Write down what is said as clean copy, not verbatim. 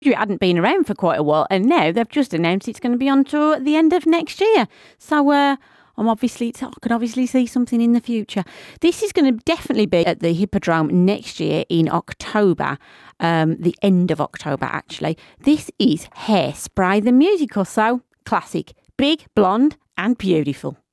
It hadn't been around for quite a while, and now they've just announced it's going to be on tour at the end of next year. So I can obviously see something in the future. This is going to definitely be at the Hippodrome next year in October, the end of October actually. This is Hairspray the musical, so classic, big, blonde and beautiful.